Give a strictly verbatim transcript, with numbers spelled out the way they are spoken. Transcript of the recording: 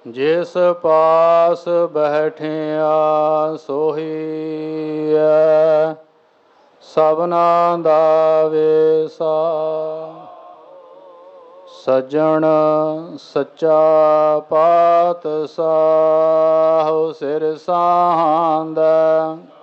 ਜਿਸ ਪਾਸ ਬੈਠਿਆ ਸੋਹੀਐ ਸਭਨਾ ਦਾ ਵੇਸਾ। ਸੱਜਣ ਸੱਚਾ ਪਾਤਸ਼ਾਹ ਸਿਰ ਸਾਂਦੈ